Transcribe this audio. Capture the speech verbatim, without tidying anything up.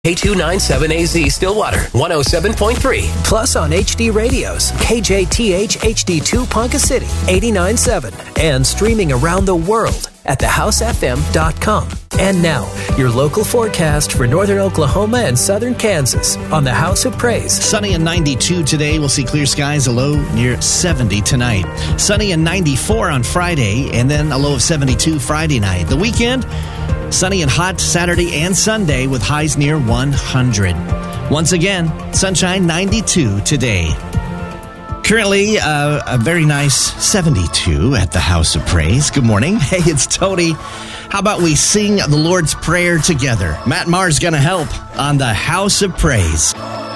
K two ninety-seven A Z Stillwater, one oh seven point three. Plus on H D radios, K J T H H D two Ponca City, eighty-nine point seven. And streaming around the world at the house f m dot com. And now, your local forecast for northern Oklahoma and southern Kansas on the House of Praise. Sunny and ninety-two today. We'll see clear skies, a low near seventy tonight. Sunny and ninety-four on Friday, and then a low of seventy-two Friday night. The weekend, sunny and hot Saturday and Sunday with highs near one hundred. Once again, sunshine ninety-two today. Currently, uh, a very nice seventy-two at the House of Praise. Good morning. Hey, it's Tony. How about we sing the Lord's Prayer together? Matt Maher's going to help on the House of Praise.